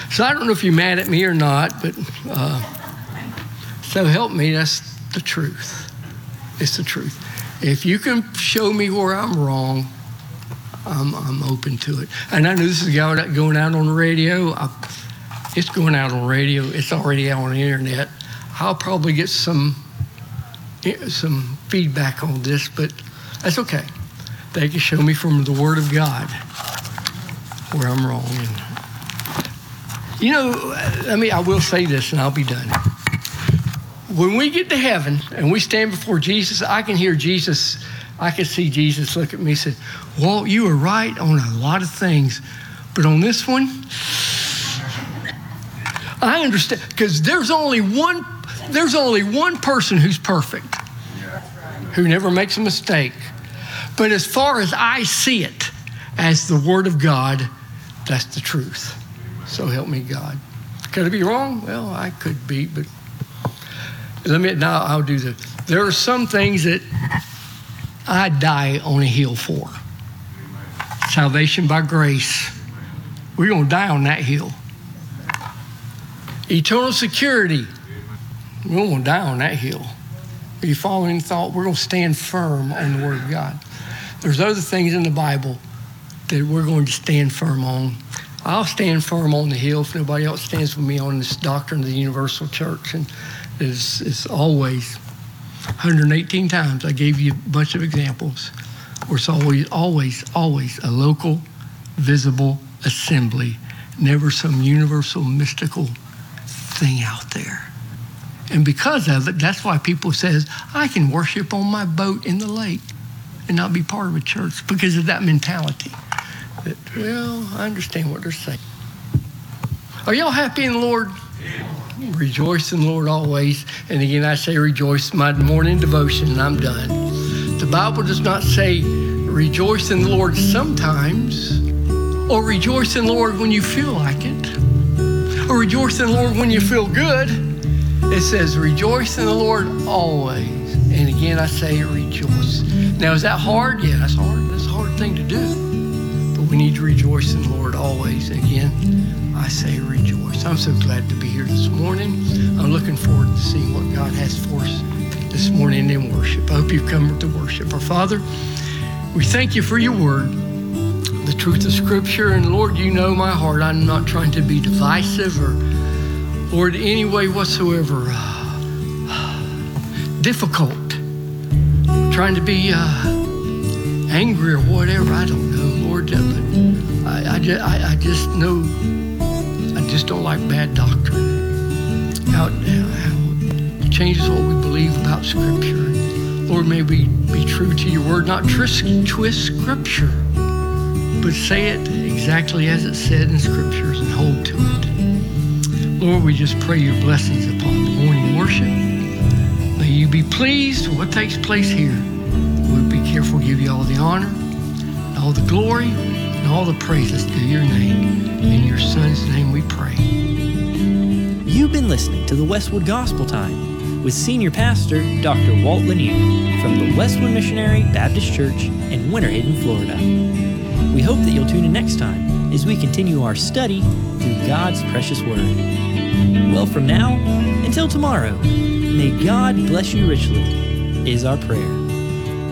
So I don't know if you're mad at me or not, but so help me, that's the truth. It's the truth. If you can show me where I'm wrong, I'm open to it. And I know this is going out on the radio. It's going out on radio. It's already out on the internet. I'll probably get some feedback on this, but that's okay. They can show me from the Word of God where I'm wrong. And, you know, I will say this, and I'll be done. When we get to heaven and we stand before Jesus, I can see Jesus look at me and say, Walt, you were right on a lot of things, but on this one, I understand, because there's only one person who's perfect, who never makes a mistake. But as far as I see it, as the Word of God, that's the truth. So help me God. Could I be wrong? Well, I could be, but I'll do this. There are some things that I die on a hill for. Salvation by grace. We're going to die on that hill. Eternal security. We're going to die on that hill. Are you following thought? We're going to stand firm on the Word of God. There's other things in the Bible that we're going to stand firm on. I'll stand firm on the hill if nobody else stands with me on this doctrine of the universal church. And it's always 118 times I gave you a bunch of examples where it's always a local, visible assembly, never some universal mystical thing out there. And because of it, that's why people says, I can worship on my boat in the lake and not be part of a church, because of that mentality. That, well, I understand what they're saying. Are y'all happy in the Lord? Rejoice in the Lord always. And again, I say rejoice, my morning devotion, and I'm done. The Bible does not say rejoice in the Lord sometimes, or rejoice in the Lord when you feel like it, or rejoice in the Lord when you feel good. It says rejoice in the Lord always. And again, I say rejoice. Now, is that hard? Yeah, that's hard. That's a hard thing to do. But we need to rejoice in the Lord always. And again, I say rejoice. I'm so glad to be here this morning. I'm looking forward to seeing what God has for us this morning in worship. I hope you've come to worship. Our Father, we thank you for your word, the truth of Scripture. And Lord, you know my heart. I'm not trying to be divisive or, Lord, any way whatsoever difficult, trying to be angry or whatever. I don't know, Lord, but I just know I just don't like bad doctrine. How it changes what we believe about Scripture. Lord, may we be true to your word, not twist Scripture, but say it exactly as it said in Scriptures and hold to it. Lord, we just pray your blessings upon the morning worship. May you be pleased with what takes place here. We'll be careful to give you all the honor, and all the glory, and all the praises to your name. In your Son's name we pray. You've been listening to the Westwood Gospel Time with Senior Pastor Dr. Walt Lanier from the Westwood Missionary Baptist Church in Winter Haven, Florida. We hope that you'll tune in next time as we continue our study through God's precious Word. Well, from now until tomorrow, may God bless you richly, is our prayer.